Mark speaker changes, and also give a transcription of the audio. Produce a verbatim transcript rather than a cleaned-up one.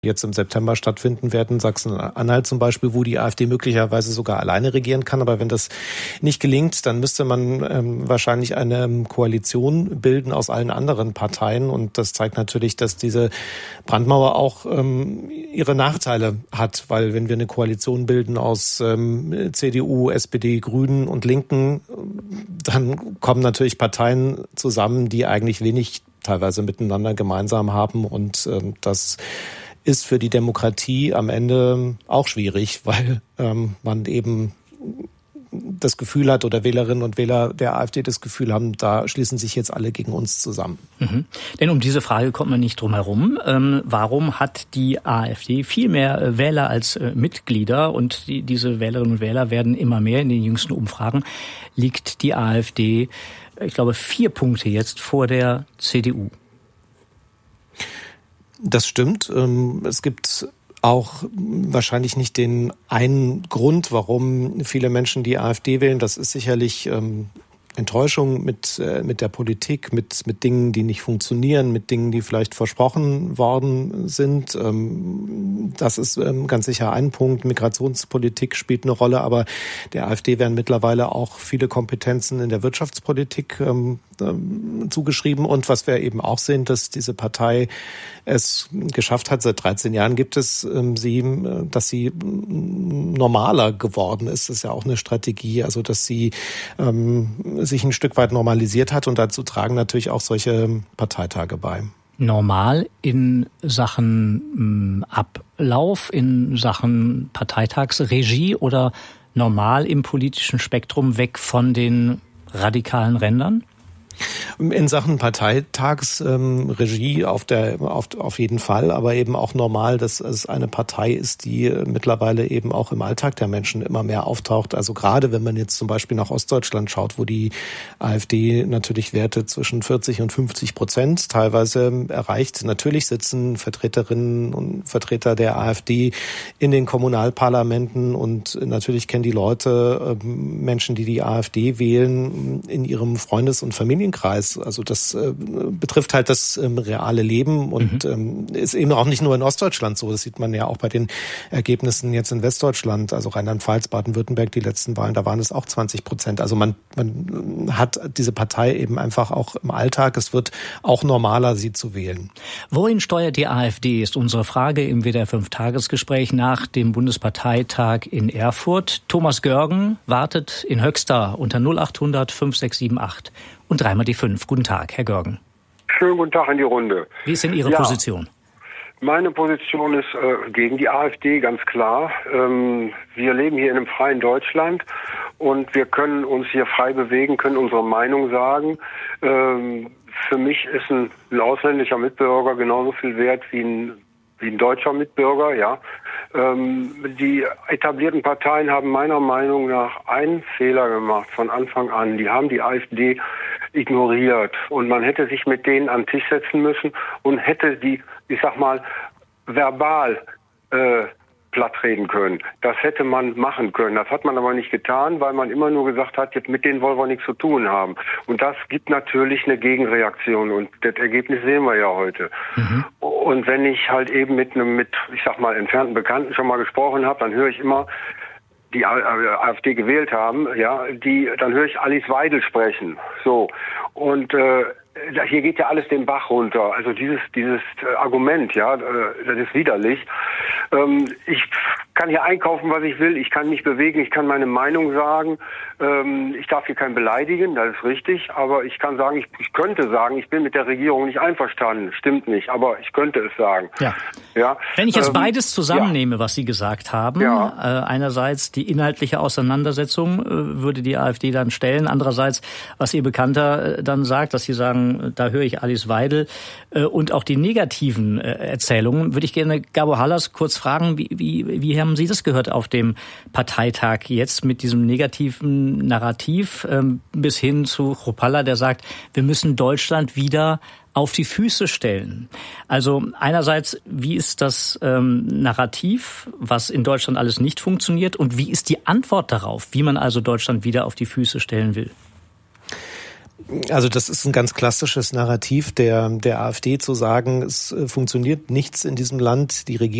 Speaker 1: jetzt im September stattfinden werden, Sachsen-Anhalt zum Beispiel, wo die AfD möglicherweise sogar alleine regieren kann. Aber wenn das nicht gelingt, dann müsste man ähm, wahrscheinlich eine Koalition bilden aus allen anderen Parteien. Und das zeigt natürlich, dass diese Brandmauer auch ähm, ihre Nachteile hat. Weil wenn wir eine Koalition bilden aus ähm, C D U, S P D, Grünen und Linken, dann kommen natürlich Parteien zusammen, die eigentlich wenig teilweise miteinander gemeinsam haben. Und ähm, das ist für die Demokratie am Ende auch schwierig, weil ähm, man eben das Gefühl hat oder Wählerinnen und Wähler der AfD das Gefühl haben, da schließen sich jetzt alle gegen uns zusammen.
Speaker 2: Mhm. Denn um diese Frage kommt man nicht drum herum. Ähm, warum hat die AfD viel mehr Wähler als äh, Mitglieder und die, diese Wählerinnen und Wähler werden immer mehr in den jüngsten Umfragen? Liegt die AfD, ich glaube, vier Punkte jetzt vor der C D U?
Speaker 1: Das stimmt. Es gibt auch wahrscheinlich nicht den einen Grund, warum viele Menschen die AfD wählen. Das ist sicherlich Enttäuschung mit mit der Politik, mit mit Dingen, die nicht funktionieren, mit Dingen, die vielleicht versprochen worden sind. Das ist ganz sicher ein Punkt. Migrationspolitik spielt eine Rolle, aber der AfD werden mittlerweile auch viele Kompetenzen in der Wirtschaftspolitik zugeschrieben. Und was wir eben auch sehen, dass diese Partei es geschafft hat, seit dreizehn Jahren gibt es sie, dass sie normaler geworden ist. Das ist ja auch eine Strategie, also dass sie ähm, sich ein Stück weit normalisiert hat und dazu tragen natürlich auch solche Parteitage bei.
Speaker 2: Normal in Sachen Ablauf, in Sachen Parteitagsregie oder normal im politischen Spektrum weg von den radikalen Rändern?
Speaker 1: In Sachen Parteitagsregie ähm, auf der auf, auf jeden Fall, aber eben auch normal, dass es eine Partei ist, die mittlerweile eben auch im Alltag der Menschen immer mehr auftaucht. Also gerade wenn man jetzt zum Beispiel nach Ostdeutschland schaut, wo die AfD natürlich Werte zwischen vierzig und fünfzig Prozent teilweise erreicht. Natürlich sitzen Vertreterinnen und Vertreter der AfD in den Kommunalparlamenten und natürlich kennen die Leute ähm, Menschen, die die AfD wählen, in ihrem Freundes- und Familienkreis. Also das äh, betrifft halt das ähm, reale Leben und mhm. ähm, ist eben auch nicht nur in Ostdeutschland so. Das sieht man ja auch bei den Ergebnissen jetzt in Westdeutschland, also Rheinland-Pfalz, Baden-Württemberg, die letzten Wahlen, da waren es auch zwanzig Prozent. Also man, man hat diese Partei eben einfach auch im Alltag. Es wird auch normaler, sie zu wählen.
Speaker 2: Wohin steuert die AfD, ist unsere Frage im W D R fünf Tagesgespräch nach dem Bundesparteitag in Erfurt. Thomas Görgen wartet in Höxter unter null acht hundert fünf sechs sieben acht. Und dreimal die fünf. Guten Tag, Herr Görgen.
Speaker 3: Schönen guten Tag in die Runde.
Speaker 2: Wie ist denn Ihre
Speaker 3: ja,
Speaker 2: Position?
Speaker 3: Meine Position ist äh, gegen die AfD, ganz klar. Ähm, wir leben hier in einem freien Deutschland und wir können uns hier frei bewegen, können unsere Meinung sagen. Ähm, für mich ist ein, ein ausländischer Mitbürger genauso viel wert wie ein, wie ein deutscher Mitbürger, ja. Ähm, die etablierten Parteien haben meiner Meinung nach einen Fehler gemacht von Anfang an. Die haben die AfD ignoriert und man hätte sich mit denen an den Tisch setzen müssen und hätte die, ich sag mal, verbal äh, plattreden können. Das hätte man machen können. Das hat man aber nicht getan, weil man immer nur gesagt hat, jetzt mit denen wollen wir nichts zu tun haben. Und das gibt natürlich eine Gegenreaktion und das Ergebnis sehen wir ja heute. Mhm. Und wenn ich halt eben mit einem, mit, ich sag mal, entfernten Bekannten schon mal gesprochen habe, dann höre ich immer, die AfD gewählt haben, ja, die, dann höre ich Alice Weidel sprechen. So. Und äh, hier geht ja alles den Bach runter. Also dieses dieses Argument, ja, das ist widerlich. Ähm, ich kann hier einkaufen, was ich will. Ich kann mich bewegen. Ich kann meine Meinung sagen. Ähm, ich darf hier keinen beleidigen. Das ist richtig. Aber ich kann sagen, ich, ich könnte sagen, ich bin mit der Regierung nicht einverstanden. Stimmt nicht. Aber ich könnte es sagen.
Speaker 2: Ja.
Speaker 3: Ja.
Speaker 2: Wenn ich jetzt
Speaker 3: ähm,
Speaker 2: beides zusammennehme, ja. was Sie gesagt haben,
Speaker 3: ja.
Speaker 2: äh, einerseits die inhaltliche Auseinandersetzung äh, würde die AfD dann stellen. Andererseits, was Ihr Bekannter äh, dann sagt, dass Sie sagen, da höre ich Alice Weidel, äh, und auch die negativen äh, Erzählungen, würde ich gerne Gabo Hallas kurz fragen, wie, wie, wie haben Sie das gehört auf dem Parteitag jetzt mit diesem negativen Narrativ ähm, bis hin zu Chrupalla, der sagt, wir müssen Deutschland wieder auf die Füße stellen. Also einerseits, wie ist das ähm, Narrativ, was in Deutschland alles nicht funktioniert, und wie ist die Antwort darauf, wie man also Deutschland wieder auf die Füße stellen will?
Speaker 1: Also das ist ein ganz klassisches Narrativ der, der AfD zu sagen, es funktioniert nichts in diesem Land, die Regierung